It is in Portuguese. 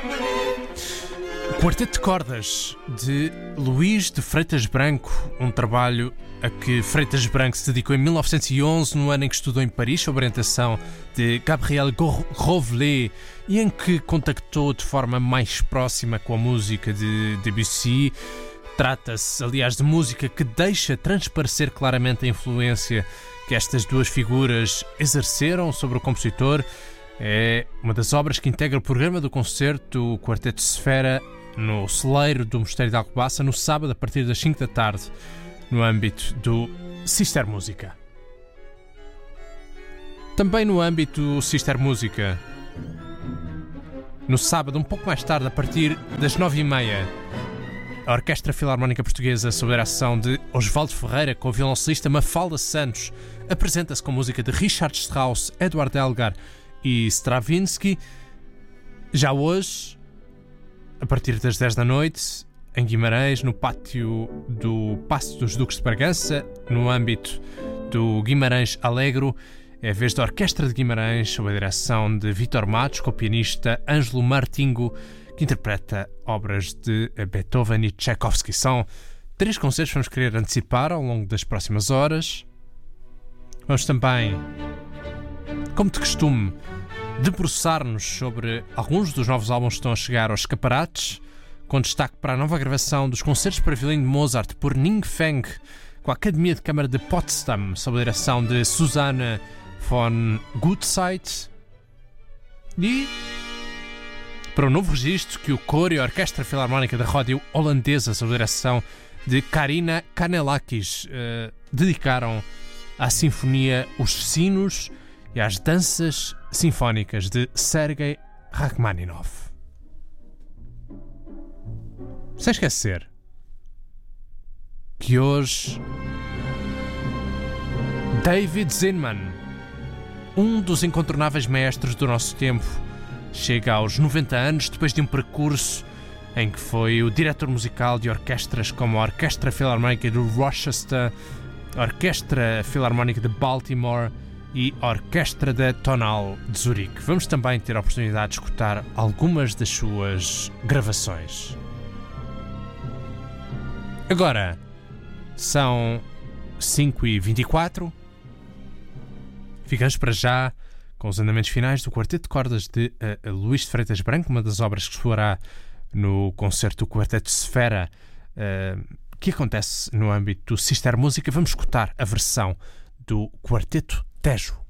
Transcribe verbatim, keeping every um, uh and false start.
Quarteto de Cordas, de Luís de Freitas Branco, um trabalho a que Freitas Branco se dedicou em mil novecentos e onze, no ano em que estudou em Paris, sob orientação de Gabriel Grovlet, e em que contactou de forma mais próxima com a música de Debussy. Trata-se, aliás, de música que deixa transparecer claramente a influência que estas duas figuras exerceram sobre o compositor. É uma das obras que integra o programa do concerto Quarteto Sfera no celeiro do Mosteiro de Alcobaça, no sábado a partir das cinco da tarde, no âmbito do Sister Música. Também no âmbito do Sister Música, no sábado, um pouco mais tarde, a partir das nove e meia, a Orquestra Filarmónica Portuguesa, sob a direção de Osvaldo Ferreira, com o violoncelista Mafalda Santos, apresenta-se com música de Richard Strauss, Edward Elgar e Stravinsky. Já hoje, a partir das dez da noite, em Guimarães, no pátio do Paço dos Duques de Bragança, no âmbito do Guimarães Alegro, é a vez da Orquestra de Guimarães, sob a direção de Vítor Matos, com o pianista Ângelo Martingo, que interpreta obras de Beethoven e Tchaikovsky. São três concertos que vamos querer antecipar ao longo das próximas horas. Vamos também, como de costume, debruçar-nos sobre alguns dos novos álbuns que estão a chegar aos escaparates, com destaque para a nova gravação dos concertos para violino de Mozart por Ning Feng, com a Academia de Câmara de Potsdam, sob a direção de Susanne von Gutzeit, e para um novo registro que o coro e a Orquestra Filarmónica da Rádio Holandesa, sob a direção de Karina Kanellakis, eh, dedicaram à sinfonia Os Sinos e às danças sinfónicas de Sergei Rachmaninoff. Sem esquecer que hoje David Zinman, um dos incontornáveis mestres do nosso tempo, chega aos noventa anos, depois de um percurso em que foi o diretor musical de orquestras como a Orquestra Filarmónica de Rochester, a Orquestra Filarmónica de Baltimore e a Orquestra da Tonal de Zurique. Vamos também ter a oportunidade de escutar algumas das suas gravações. Agora, são cinco e vinte e quatro. Ficamos para já com os andamentos finais do Quarteto de Cordas de uh, Luís de Freitas Branco, uma das obras que soará no concerto do Quarteto Sfera, uh, que acontece no âmbito do Sister Música. Vamos escutar a versão do Quarteto Tejo.